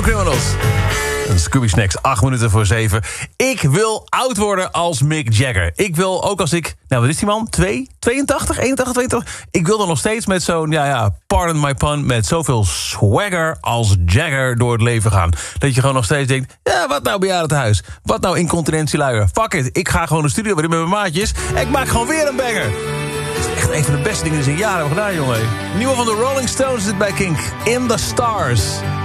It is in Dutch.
Criminals. En Scooby Snacks, 8 minuten voor 7. Ik wil oud worden als Mick Jagger. Ik wil ook als ik... Nou, wat is die man? 82? 81, 82? Ik wil dan nog steeds met zo'n, pardon my pun... met zoveel swagger als Jagger door het leven gaan. Dat je gewoon nog steeds denkt... Ja, wat nou bejaardentehuis? Wat nou incontinentieluier? Fuck it, ik ga gewoon de studio weer in met mijn maatjes... en ik maak gewoon weer een banger. Dat is echt een van de beste dingen die ze in jaren hebben gedaan, jongen. Nieuwe van de Rolling Stones zit bij Kink. In the Stars.